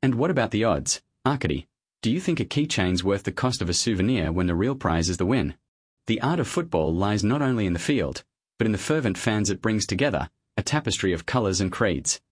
And what about the odds? Arkady, do you think a keychain's worth the cost of a souvenir when the real prize is the win? The art of football lies not only in the field, but in the fervent fans it brings together, a tapestry of colours and creeds.